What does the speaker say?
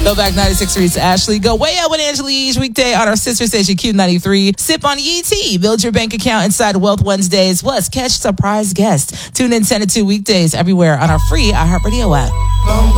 Go back 96 Reads Ashley. Go way up with Angela each weekday on our sister station Q93. Sip on ET. Build your bank account inside Wealth Wednesdays. Plus, catch surprise guests. Tune in 10 to 2 weekdays everywhere on our free iHeartRadio app.